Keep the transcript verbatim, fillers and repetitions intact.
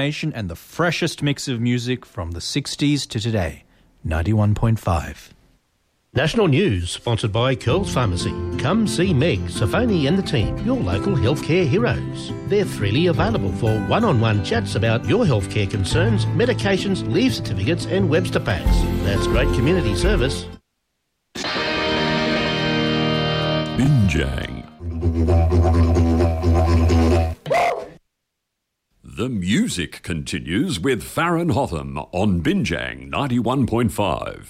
And the freshest mix of music from the sixties to today. ninety-one point five. National News, sponsored by Curls Pharmacy. Come see Meg, Safoni and the team, your local healthcare heroes. They're freely available for one-on-one chats about your healthcare concerns, medications, leave certificates and Webster packs. That's great community service. Binjang. The music continues with Farron Hotham on Binjang ninety-one point five.